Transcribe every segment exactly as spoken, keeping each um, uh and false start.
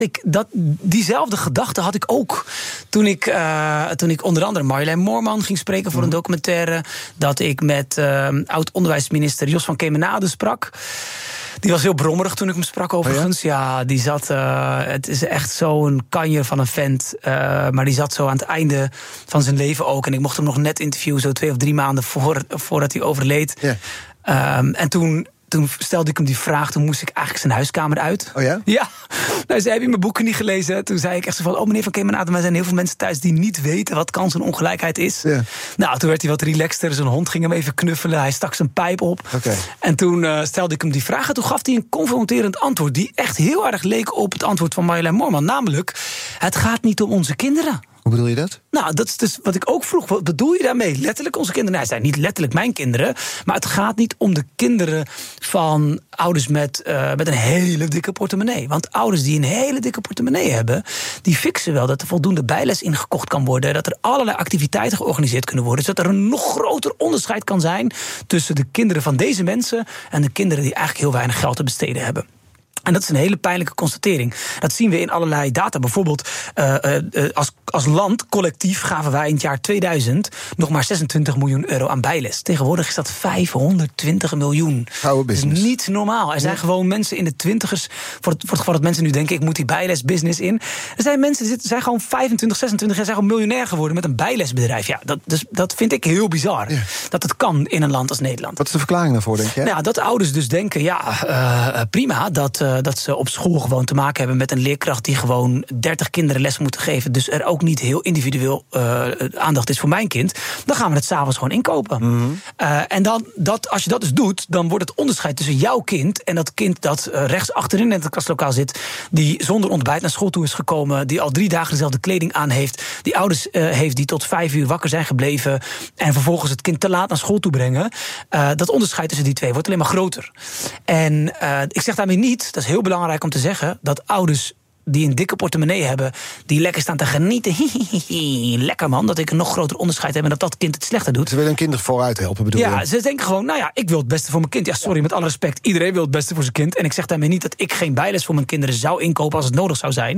Ik, dat, diezelfde gedachte had ik ook toen ik, uh, toen ik onder andere Marjolein Moorman ging spreken voor een documentaire. Dat ik met uh, oud-onderwijsminister Jos van Kemenade sprak. Die was heel brommerig toen ik hem sprak overigens. Oh ja? ja, die zat... Uh, het is echt zo'n kanjer van een vent. Uh, maar die zat zo aan het einde van zijn leven ook. En ik mocht hem nog net interviewen, zo twee of drie maanden voor, voordat hij overleed. Ja. Um, en toen... Toen stelde ik hem die vraag, toen moest ik eigenlijk zijn huiskamer uit. Oh ja? Ja. Nou, zei, heb je mijn boeken niet gelezen? Toen zei ik echt zo van, oh meneer Van Kemenade, maar er zijn heel veel mensen thuis die niet weten wat kans en ongelijkheid is. Ja. Nou, toen werd hij wat relaxter, zijn hond ging hem even knuffelen, hij stak zijn pijp op. Okay. En toen uh, stelde ik hem die vraag en toen gaf hij een confronterend antwoord die echt heel erg leek op het antwoord van Marjolein Moorman. Namelijk, het gaat niet om onze kinderen. Hoe bedoel je dat? Nou, dat is dus wat ik ook vroeg. Wat bedoel je daarmee? Letterlijk onze kinderen? Nou, het zijn niet letterlijk mijn kinderen. Maar het gaat niet om de kinderen van ouders met, uh, met een hele dikke portemonnee. Want ouders die een hele dikke portemonnee hebben, die fixen wel dat er voldoende bijles ingekocht kan worden. Dat er allerlei activiteiten georganiseerd kunnen worden. Zodat er een nog groter onderscheid kan zijn tussen de kinderen van deze mensen en de kinderen die eigenlijk heel weinig geld te besteden hebben. En dat is een hele pijnlijke constatering. Dat zien we in allerlei data. Bijvoorbeeld, uh, uh, als, als land, collectief, gaven wij in het jaar tweeduizend nog maar zesentwintig miljoen euro aan bijles. Tegenwoordig is dat vijfhonderdtwintig miljoen. Oude business. Dat is niet normaal. Er zijn ja. gewoon mensen in de twintigers, voor het, voor het geval dat mensen nu denken, ik moet die bijlesbusiness in. Er zijn mensen die zijn gewoon vijfentwintig, zesentwintig jaar, zijn gewoon miljonair geworden met een bijlesbedrijf. Ja, dat, dus, dat vind ik heel bizar. Ja. Dat het kan in een land als Nederland. Wat is de verklaring daarvoor, denk je? Nou, dat ouders dus denken, ja, uh, prima, dat... Uh, dat ze op school gewoon te maken hebben met een leerkracht die gewoon dertig kinderen les moeten geven, dus er ook niet heel individueel uh, aandacht is voor mijn kind, dan gaan we het 's avonds gewoon inkopen. Mm-hmm. Uh, en dan, dat, als je dat dus doet, dan wordt het onderscheid tussen jouw kind en dat kind dat uh, rechts achterin in het klaslokaal zit, die zonder ontbijt naar school toe is gekomen, die al drie dagen dezelfde kleding aan heeft, die ouders uh, heeft die tot vijf uur wakker zijn gebleven en vervolgens het kind te laat naar school toe brengen. Uh, dat onderscheid tussen die twee wordt alleen maar groter. En uh, ik zeg daarmee niet, dat is heel belangrijk om te zeggen, dat ouders die een dikke portemonnee hebben, die lekker staan te genieten. Hihihi, lekker man, dat ik een nog groter onderscheid heb en dat dat kind het slechter doet. Ze willen een kind vooruit helpen, bedoel je? Ja, ze denken gewoon, nou ja, ik wil het beste voor mijn kind. Ja, sorry, met alle respect, iedereen wil het beste voor zijn kind. En ik zeg daarmee niet dat ik geen bijles voor mijn kinderen zou inkopen als het nodig zou zijn.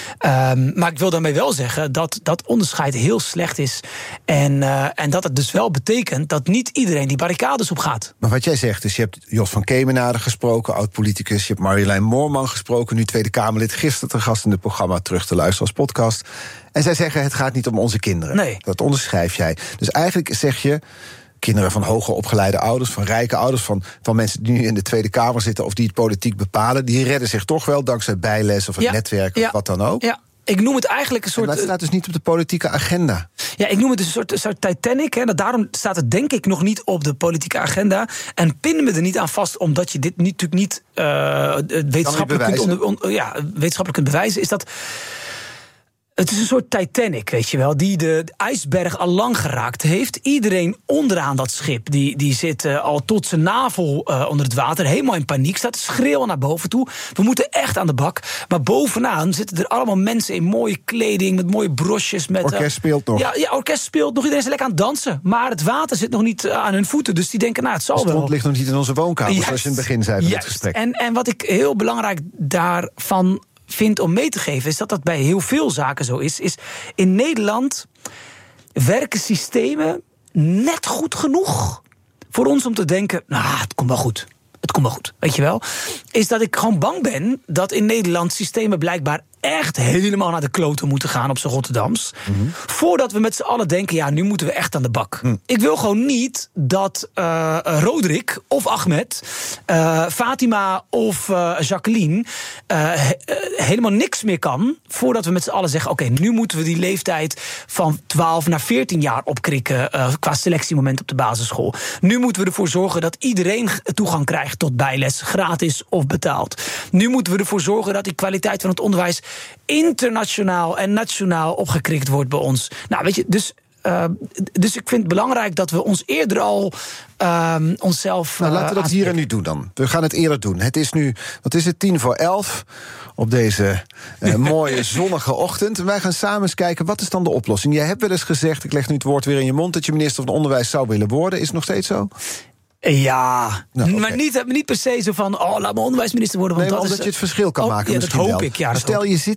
Um, maar ik wil daarmee wel zeggen dat dat onderscheid heel slecht is. En, uh, en dat het dus wel betekent dat niet iedereen die barricades op gaat. Maar wat jij zegt is, je hebt Jos van Kemenade gesproken, oud-politicus. Je hebt Marjolein Moorman gesproken, nu Tweede Kamerlid, gisteren te gast in het programma, terug te luisteren als podcast. En zij zeggen, het gaat niet om onze kinderen. Nee. Dat onderschrijf jij. Dus eigenlijk zeg je, kinderen van hoger opgeleide ouders, van rijke ouders, van, van mensen die nu in de Tweede Kamer zitten of die het politiek bepalen, die redden zich toch wel dankzij bijles of het ja. netwerk of ja. wat dan ook. Ja. Ik noem het eigenlijk een soort... En dat staat dus niet op de politieke agenda. Ja, ik noem het dus een soort, een soort Titanic. Hè. Daarom staat het denk ik nog niet op de politieke agenda. En pin me er niet aan vast, omdat je dit niet, natuurlijk niet uh, wetenschappelijk, kunt onder, on, ja, wetenschappelijk kunt bewijzen. Is dat... Het is een soort Titanic, weet je wel, die de ijsberg al lang geraakt heeft. Iedereen onderaan dat schip, die, die zit uh, al tot zijn navel uh, onder het water, helemaal in paniek, staat te schreeuwen naar boven toe. We moeten echt aan de bak. Maar bovenaan zitten er allemaal mensen in mooie kleding, met mooie brosjes. Met, orkest uh, speelt nog. Ja, ja, orkest speelt nog. Iedereen is lekker aan het dansen. Maar het water zit nog niet uh, aan hun voeten. Dus die denken, nou, het zal wel. De stront ligt nog niet in onze woonkamer, Juist. zoals je in het begin zei van Juist. het gesprek. En, en wat ik heel belangrijk daarvan vind om mee te geven, is dat dat bij heel veel zaken zo is, is in Nederland werken systemen net goed genoeg voor ons om te denken, nou, het komt wel goed. Het komt wel goed, weet je wel. Is dat ik gewoon bang ben dat in Nederland systemen blijkbaar echt helemaal naar de kloten moeten gaan op z'n Rotterdams. Mm-hmm. Voordat we met z'n allen denken, ja, nu moeten we echt aan de bak. Mm. Ik wil gewoon niet dat uh, Roderick of Ahmed, uh, Fatima of uh, Jacqueline uh, he, uh, helemaal niks meer kan, voordat we met z'n allen zeggen, oké, okay, nu moeten we die leeftijd van twaalf naar veertien jaar opkrikken uh, qua selectiemoment op de basisschool. Nu moeten we ervoor zorgen dat iedereen toegang krijgt tot bijles, gratis of betaald. Nu moeten we ervoor zorgen dat die kwaliteit van het onderwijs internationaal en nationaal opgekrikt wordt bij ons. Nou, weet je, dus, uh, dus ik vind het belangrijk dat we ons eerder al uh, onszelf... Uh, nou, laten we dat hier en nu doen dan. We gaan het eerder doen. Het is nu, wat is het, tien voor elf op deze uh, mooie zonnige ochtend. En wij gaan samen eens kijken, wat is dan de oplossing? Jij hebt wel eens gezegd, ik leg nu het woord weer in je mond, dat je minister van Onderwijs zou willen worden. Is het nog steeds zo? Ja, nou, okay. maar niet, niet per se zo van, oh, laat me onderwijsminister worden. Want nee, dat omdat is, je het verschil kan oh, maken. Ja, dat hoop wel. ik. Ja, dat Stel, hoop je zit